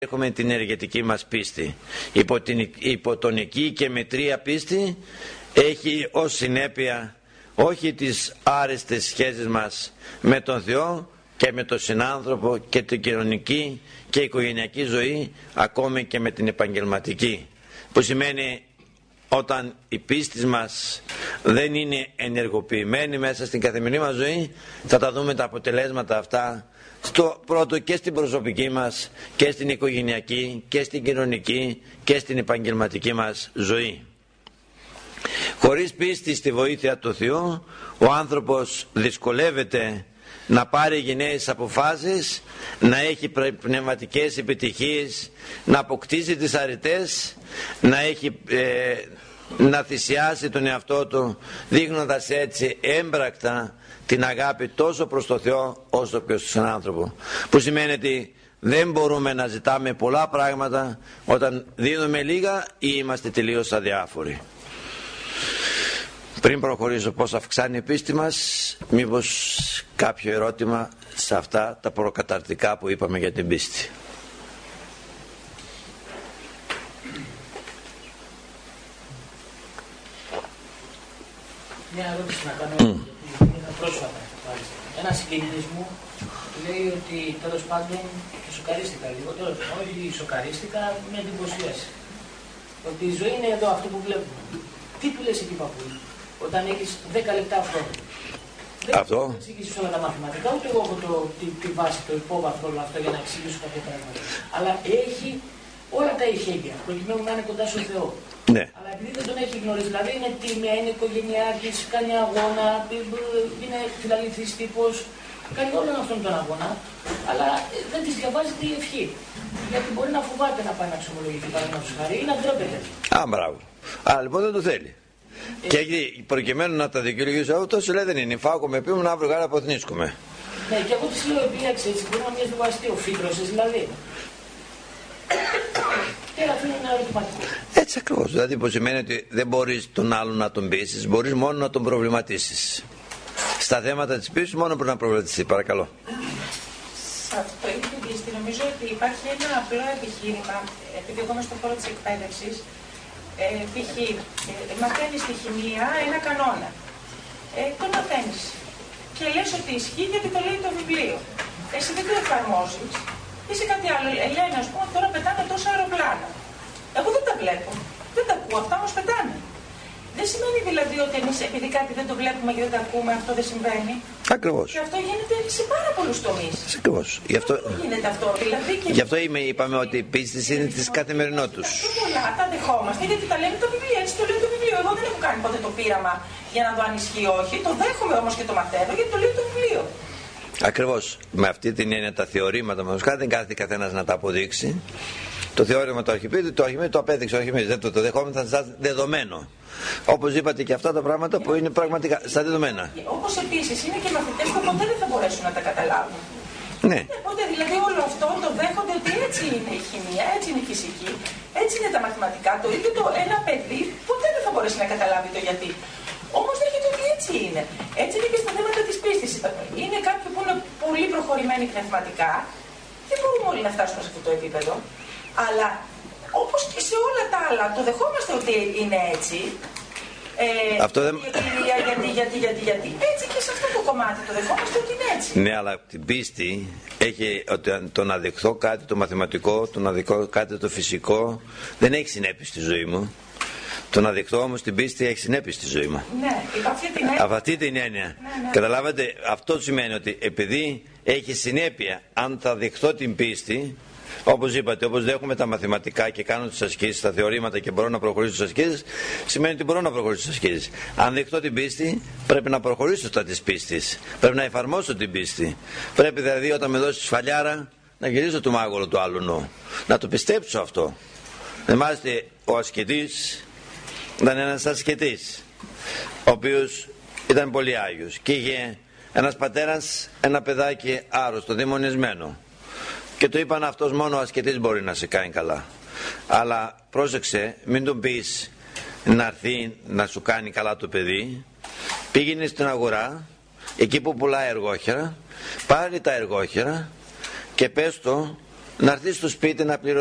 έχουμε την ενεργετική μας πίστη. Υποτονική και μετρία πίστη έχει ως συνέπεια όχι τις άρεστες σχέσεις μας με τον Θεό και με τον συνάνθρωπο και την κοινωνική και οικογενειακή ζωή, ακόμη και με την επαγγελματική, που σημαίνει όταν η πίστη μας δεν είναι ενεργοποιημένη μέσα στην καθημερινή μας ζωή, θα τα δούμε τα αποτελέσματα αυτά στο πρώτο και στην προσωπική μας και στην οικογενειακή και στην κοινωνική και στην επαγγελματική μας ζωή. Χωρίς πίστη στη βοήθεια του Θεού, ο άνθρωπος δυσκολεύεται να πάρει γενναίες αποφάσεις, να έχει πνευματικές επιτυχίες, να αποκτήσει τις αρετές, να θυσιάσει τον εαυτό του, δείχνοντας έτσι έμπρακτα την αγάπη τόσο προς το Θεό όσο και στον άνθρωπο, που σημαίνει ότι δεν μπορούμε να ζητάμε πολλά πράγματα όταν δίνουμε λίγα ή είμαστε τελείως αδιάφοροι. Πριν προχωρήσω πώς αυξάνει η πίστη μας, μήπως κάποιο ερώτημα σε αυτά τα προκαταρτικά που είπαμε για την πίστη? Μια ερώτηση να κάνω, γιατί πρόσφατα. Ένα συγγενής μου λέει ότι τέλος πάντων σοκαρίστηκα λίγο, όχι σοκαρίστηκα, με εντυπωσίασε. Ότι η ζωή είναι εδώ, αυτό που βλέπουμε. Τι του λες εκεί, παππού, όταν έχεις 10 λεπτά χρόνο? Αυτό. Δεν θα εξηγήσεις όλα τα μαθηματικά, ούτε εγώ έχω τη βάση, το υπόβαθρο όλο αυτό για να εξηγήσω κάποια πράγματα. Αλλά έχει όλα τα ειχέγγυα, προκειμένου να είναι κοντά στον Θεό. Ναι. Αλλά επειδή δεν τον έχει γνωρίσει, δηλαδή είναι τίμια, είναι οικογενειάρχης, κάνει αγώνα, είναι φιλαληθής τύπος, κάνει όλον αυτόν τον αγώνα, αλλά δεν της διαβάζει τη ευχή. Γιατί μπορεί να φοβάται να πάει να ξομολογηθεί, παραδείγματος χάρη, ή να ντρέπεται. Α, μπράβο. Άρα λοιπόν δεν το θέλει. Και προκειμένου να τα δικαιολογήσει αυτό, σου λέει δεν είναι. Φάκο με πει μου να αύριο γάρα αποθνίσκουμε. Ναι, και εγώ της λέω επίλεξε έτσι, μπορεί να μοιάζει λίγο αστείο, φύτρωσες δηλαδή. Και αυτό είναι ένα ερωτηματικό. Έτσι ακριβώς. Δηλαδή που σημαίνει ότι δεν μπορείς τον άλλον να τον πείσεις, μπορείς μόνο να τον προβληματίσεις. Στα θέματα της πίστης μόνο πρέπει να προβληματιστεί. Παρακαλώ. Σε αυτό η πίστη νομίζω ότι υπάρχει ένα απλό επιχείρημα, επειδή εγώ είμαι στον χώρο της εκπαίδευσης. Π.χ. μαθαίνεις στη χημεία ένα κανόνα. Τον μαθαίνεις. Και λες ότι ισχύει γιατί το λέει το βιβλίο. Εσύ δεν το εφαρμόζεις. Είσαι κάτι άλλο. Λένε, ας πούμε, τώρα πετάνε τόσα αεροπλάνα. Εγώ δεν τα βλέπω. Δεν τα ακούω. Αυτά όμως πετάνε. Δεν σημαίνει δηλαδή ότι εμείς επειδή κάτι δεν το βλέπουμε και δεν το ακούμε, αυτό δεν συμβαίνει. Ακριβώς. Και αυτό γίνεται σε πάρα πολλούς τομείς. Ακριβώς. Γίνεται αυτό. Δηλαδή και... Γι' αυτό είπαμε ότι η πίστη είναι της καθημερινότητας. Αυτό πολλά τα δεχόμαστε γιατί τα λένε το βιβλίο. Έτσι το λέει το βιβλίο. Εγώ δεν έχω κάνει ποτέ το πείραμα για να δω αν ισχύει ή όχι. Το δέχομαι όμως και το μαθαίνω γιατί το λέει το βιβλίο. Ακριβώς. Με αυτή την έννοια τα θεωρήματα μας δεν κάθεται καθένας να τα αποδείξει. Το θεώρημα του Αρχιμίδη, το απέδειξε ο Αρχιμίδης. Δεν το δεχόμαστε σαν δεδομένο. Όπως είπατε και αυτά τα πράγματα που είναι πραγματικά στα δεδομένα. Όπως επίσης είναι και μαθητές που ποτέ δεν θα μπορέσουν να τα καταλάβουν. Ναι. Οπότε δηλαδή όλο αυτό το δέχονται ότι έτσι είναι η χημεία, έτσι είναι η φυσική, έτσι είναι τα μαθηματικά. Το ίδιο ένα παιδί ποτέ δεν θα μπορέσει να καταλάβει το γιατί. Όμως δέχεται ότι έτσι είναι. Έτσι είναι και στα θέματα της πίστης. Είναι κάποιοι που είναι πολύ προχωρημένοι πνευματικά. Δεν μπορούμε όλοι να φτάσουμε σε αυτό το επίπεδο. Αλλά όπως και σε όλα τα άλλα, το δεχόμαστε ότι είναι έτσι. Αυτό δεν... Γιατί. Έτσι και σε αυτό το κομμάτι το δεχόμαστε ότι είναι έτσι. Ναι, αλλά την πίστη έχει ότι το να δεχθώ κάτι το μαθηματικό, το να δεχθώ κάτι το φυσικό, δεν έχει συνέπειες στη ζωή μου. Το να δεχτώ όμως την πίστη έχει συνέπειες στη ζωή μου. Ναι, από αυτή την έννοια. Ναι. Καταλάβατε, αυτό σημαίνει ότι επειδή έχει συνέπεια, αν θα δεχτώ την πίστη, όπως είπατε, όπως δέχομαι τα μαθηματικά και κάνω τις ασκήσεις, τα θεωρήματα και μπορώ να προχωρήσω στις ασκήσεις, σημαίνει ότι μπορώ να προχωρήσω στις ασκήσεις. Αν δεχτώ την πίστη, πρέπει να προχωρήσω στα της πίστης. Πρέπει να εφαρμόσω την πίστη. Πρέπει δηλαδή όταν με δώσει σφαλιάρα να γυρίσω το μάγολο του άλλου νου. Να το πιστέψω αυτό. Θυμάστε, ο ασκητής ήταν ένας ασκητής, ο οποίος ήταν πολύ άγιος και είχε ένας πατέρας ένα παιδάκι άρρωστο, δαιμονισμένο. Και του είπαν αυτός μόνο ο ασκητής μπορεί να σε κάνει καλά. Αλλά πρόσεξε, μην του πεις να έρθει να σου κάνει καλά το παιδί. Πήγαινε στην αγορά, εκεί που πουλάει εργόχερα, πάρε τα εργόχερα και πες το να έρθει στο σπίτι να πληρωθεί